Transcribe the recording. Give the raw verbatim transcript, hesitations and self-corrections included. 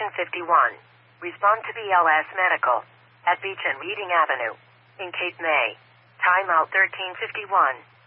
Station fifty-one. Respond to B L S Medical. At Beach and Reading Avenue. In Cape May. Timeout thirteen fifty-one.